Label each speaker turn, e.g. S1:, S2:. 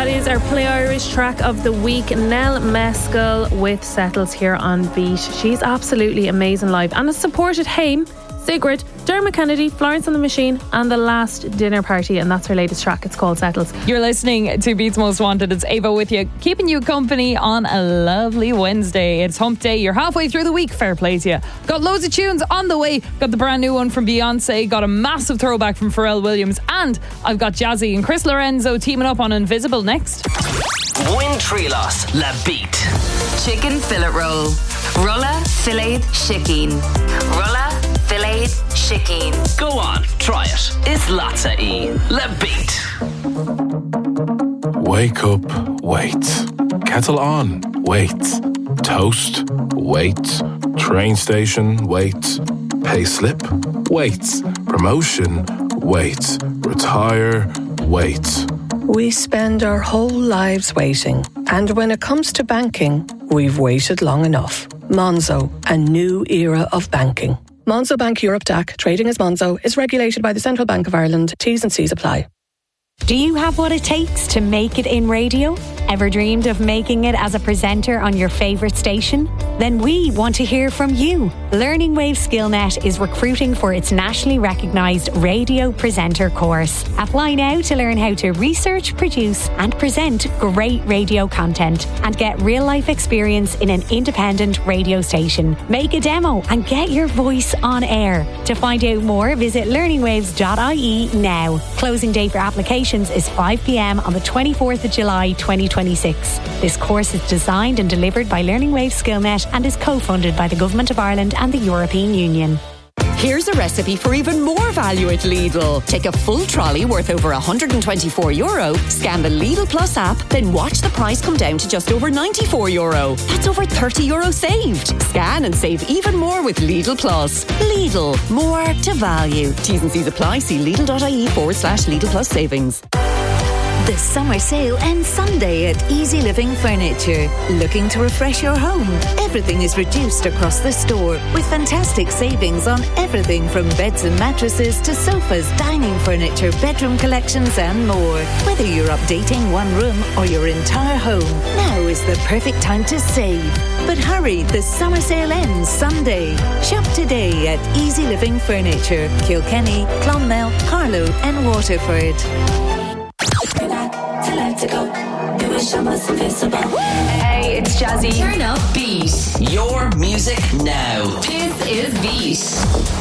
S1: That is our Play Irish track of the week. Nell Mescal with Settles here on Beat. She's absolutely amazing live and has supported Haim, Sigrid, Dermot Kennedy, Florence and the Machine and The Last Dinner Party, and that's her latest track. It's called Settles.
S2: You're listening to Beats Most Wanted. It's Ava with you, keeping you company on a lovely Wednesday. It's hump day. You're halfway through the week. Fair play to you. Got loads of tunes on the way. Got the brand new one from Beyonce. Got a massive throwback from Pharrell Williams. And I've got Jazzy and Chris Lorenzo teaming up on Invisible next.
S3: Win Trilos La Beat.
S4: Chicken fillet roll. Rulla filet chicken. Rulla filet chicken.
S3: Go on, try it. It's Latte E. La Beat.
S5: Wake up, wait. Kettle on, wait. Toast, wait. Train station, wait. Pay slip, wait. Promotion, wait. Retire, wait.
S6: We spend our whole lives waiting, and when it comes to banking, we've waited long enough. Monzo, a new era of banking. Monzo Bank Europe DAC, trading as Monzo, is regulated by the Central Bank of Ireland. T's and C's apply.
S7: Do you have what it takes to make it in radio? Ever dreamed of making it as a presenter on your favourite station? Then we want to hear from you. Learning Wave Skillnet is recruiting for its nationally recognised radio presenter course. Apply now to learn how to research, produce and present great radio content and get real life experience in an independent radio station. Make a demo and get your voice on air. To find out more, visit learningwaves.ie now. Closing date for applications is 5 p.m. on the 24th of July 2026. This course is designed and delivered by Learning Wave Skillnet and is co-funded by the Government of Ireland and the European Union.
S8: Here's a recipe for even more value at Lidl. Take a full trolley worth over €124, scan the Lidl Plus app, then watch the price come down to just over €94. That's over €30 saved. Scan and save even more with Lidl Plus. Lidl, more to value. T's and C's apply. See lidl.ie/Lidl Plus savings.
S9: The summer sale ends Sunday at Easy Living Furniture. Looking to refresh your home? Everything is reduced across the store with fantastic savings on everything from beds and mattresses to sofas, dining furniture, bedroom collections and more. Whether you're updating one room or your entire home, now is the perfect time to save. But hurry, the summer sale ends Sunday. Shop today at Easy Living Furniture, Kilkenny, Clonmel, Carlow and Waterford.
S4: Hey, it's Jazzy.
S3: Turn up Beat. Your music now.
S4: This is Beat.